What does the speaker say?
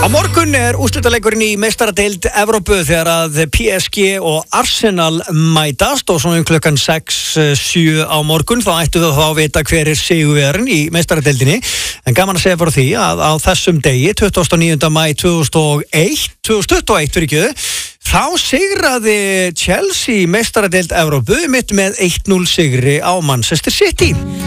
Á morgun úrslitaleikurinn í meistaradeild Evrópu þegar að PSG og Arsenal mætast og svona klukkan 6-7 á morgun þá ættu þau þá að vita hver sigurvegarinn í meistaradeildinni. En gaman að segja frá því að á þessum degi 29. maí 2021 fyrir ekki þá sigraði Chelsea meistaradeild Evrópu mitt með 1-0 sigri á Manchester City.